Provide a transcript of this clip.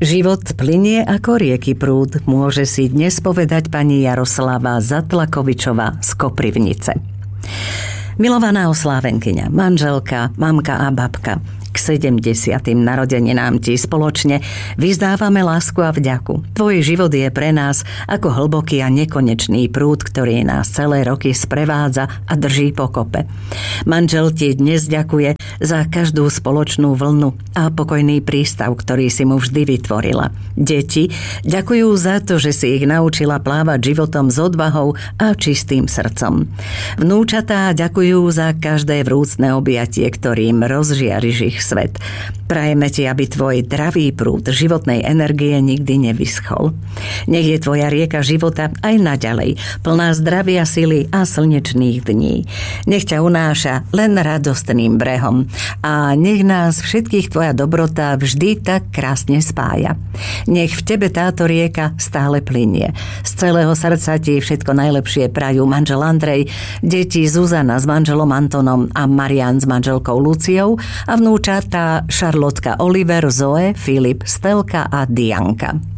Život plynie ako rieky prúd, môže si dnes povedať pani Jaroslava Zatlakovičová z Koprivnice. Milovaná oslávenkyňa, manželka, mamka a babka, k 70. narodeninám ti spoločne vyzdávame lásku a vďaku. Tvoj život je pre nás ako hlboký a nekonečný prúd, ktorý nás celé roky sprevádza a drží pokope. Manžel ti dnes ďakuje za každú spoločnú vlnu a pokojný prístav, ktorý si mu vždy vytvorila. Deti ďakujú za to, že si ich naučila plávať životom s odvahou a čistým srdcom. Vnúčatá ďakujú za každé vrúcne objatie, ktorým rozžiariš ich svet. Prajeme ti, aby tvoj dravý prúd životnej energie nikdy nevyschol. Nech je tvoja rieka života aj naďalej, plná zdravia, sily a slnečných dní. Nech ťa unáša len radostným brehom a nech nás všetkých tvoja dobrota vždy tak krásne spája. Nech v tebe táto rieka stále plynie. Z celého srdca ti všetko najlepšie prajú manžel Andrej, deti Zuzana s manželom Antonom a Marian s manželkou Luciou a vnúčatá Šarlotka, Oliver, Zoe, Filip, Stelka a Dianka.